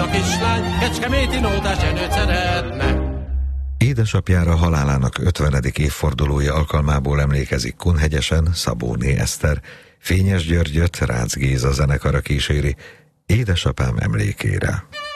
a kislány, Kecskeméti nótás Jenőt szeretne. Édesapjára halálának 50. évfordulója alkalmából emlékezik Kunhegyesen Szabóné Eszter, Fényes Györgyöt Rácz Géza zenekara kíséri édesapám emlékére.